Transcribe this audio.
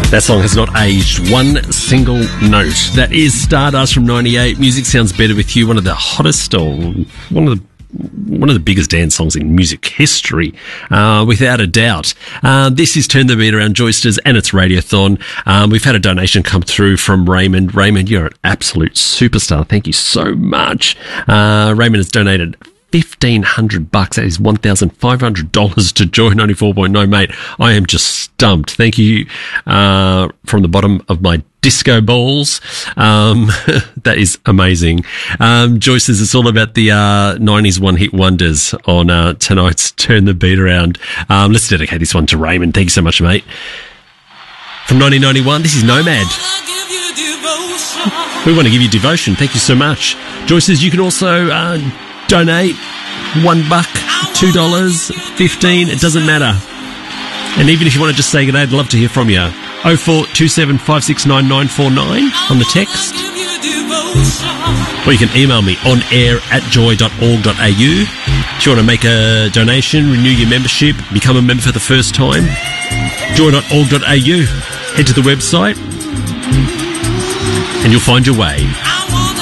That song has not aged one single note. That is Stardust from 98. Music Sounds Better With You, one of the hottest, or one of the biggest dance songs in music history, without a doubt. This is Turn the Beat Around Joysters and its Radiothon. We've had a donation come through from Raymond. Raymond, you're an absolute superstar. Thank you so much. Raymond has donated $1,500. That is $1,500 to Joy 94.9, mate. I am just stumped. Thank you from the bottom of my disco balls. That is amazing. Joy says it's all about the 90s one-hit wonders on tonight's Turn the Beat Around. Let's dedicate this one to Raymond. Thank you so much, mate. From 1991, this is Nomad. We want to give you devotion. Thank you so much. Joy says you can also donate $1, $2, $15, it doesn't matter. And even if you want to just say good day, I'd love to hear from you. 0427 569 949 on the text. Or you can email me on air@joy.org.au. If you want to make a donation, renew your membership, become a member for the first time, joy.org.au. Head to the website and you'll find your way.